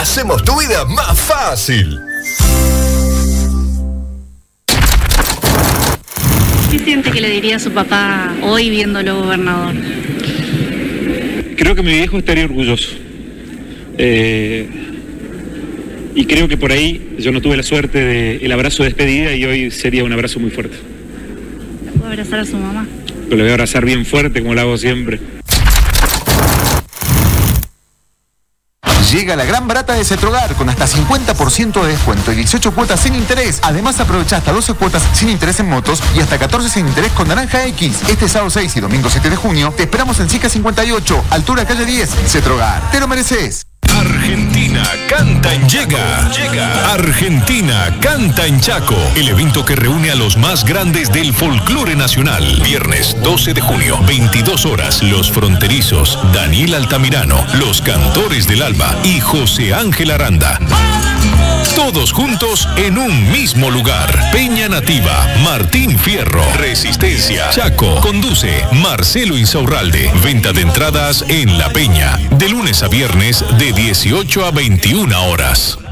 hacemos tu vida más fácil. ¿Qué siente que le diría a su papá hoy viéndolo gobernador? Creo que mi viejo estaría orgulloso. Y creo que por ahí yo no tuve la suerte del abrazo de despedida y hoy sería un abrazo muy fuerte. ¿Puedo abrazar a su mamá? Pero le voy a abrazar bien fuerte como lo hago siempre. Llega la gran barata de Cetrogar con hasta 50% de descuento y 18 cuotas sin interés. Además aprovecha hasta 12 cuotas sin interés en motos y hasta 14 sin interés con Naranja X. Este sábado 6 y domingo 7 de junio te esperamos en Sica 58, altura calle 10, Cetrogar. Te lo mereces. Argentina canta en Llega. Argentina canta en Chaco. El evento que reúne a los más grandes del folclore nacional. Viernes 12 de junio, 22 horas. Los fronterizos, Daniel Altamirano, los cantores del Alba y José Ángel Aranda. Todos juntos en un mismo lugar. Peña Nativa, Martín Fierro, Resistencia, Chaco. Conduce Marcelo Insaurralde. Venta de entradas en La Peña. De lunes a viernes de 18 a 21 horas.